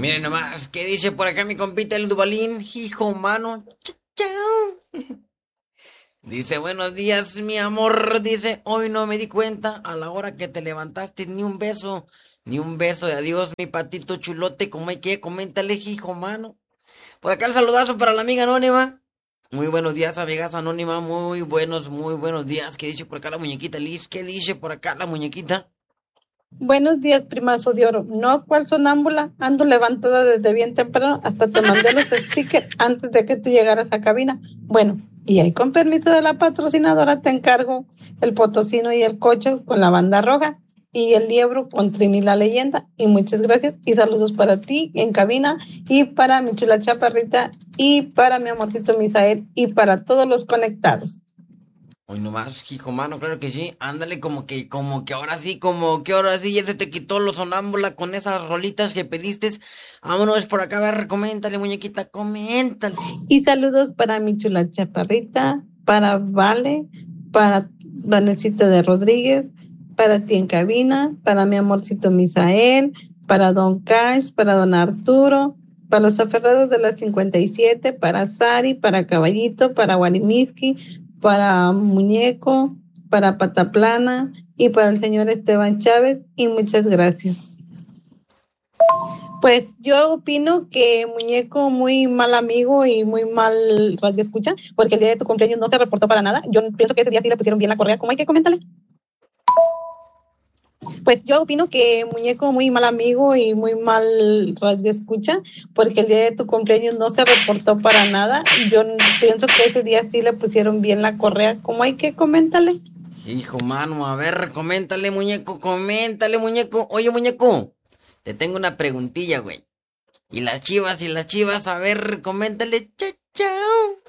Miren nomás, ¿qué dice por acá mi compita el Dubalín? Hijo mano. Chao. Dice, buenos días, mi amor. Dice, hoy no me di cuenta a la hora que te levantaste ni un beso. Ni un beso de adiós, mi patito chulote. Como hay que, coméntale, hijo mano. Por acá el saludazo para la amiga anónima. Muy buenos días, amigas anónima. Muy buenos días. ¿Qué dice por acá la muñequita Liz? ¿Qué dice por acá la muñequita? Buenos días, primazo de oro. No, ¿cuál sonámbula? Ando levantada desde bien temprano, hasta te mandé los stickers antes de que tú llegaras a cabina. Bueno, y ahí con permiso de la patrocinadora te encargo el potosino y el coche con la banda roja y el liebro con Trini la leyenda. Y muchas gracias y saludos para ti en cabina y para mi chula chaparrita y para mi amorcito Misael y para todos los conectados. Hoy nomás, hijo mano, claro que sí. Ándale, como que ahora sí ya se te quitó lo sonámbula con esas rolitas que pediste. Vámonos por acá, a ver, coméntale, muñequita, coméntale. Y saludos para mi chula chaparrita, para Vale, para Valecito de Rodríguez, para ti en cabina, para mi amorcito Misael, para Don Cash, para Don Arturo, para los aferrados de la 57, para Sari, para Caballito, para Warimiski, para Muñeco, para Pataplana y para el señor Esteban Chávez. Y muchas gracias. Pues yo opino que Muñeco muy mal amigo y muy mal radio escucha, porque el día de tu cumpleaños no se reportó para nada. Yo pienso que ese día sí le pusieron bien la correa. ¿Cómo hay que comentarle? Pues yo opino que Muñeco muy mal amigo y muy mal radio escucha, porque el día de tu cumpleaños no se reportó para nada. Yo pienso que ese día sí le pusieron bien la correa. ¿Cómo hay que comentarle? Hijo mano, a ver, coméntale, muñeco, coméntale, muñeco. Oye, muñeco, te tengo una preguntilla, güey. Y las chivas, a ver, coméntale, chao, chao.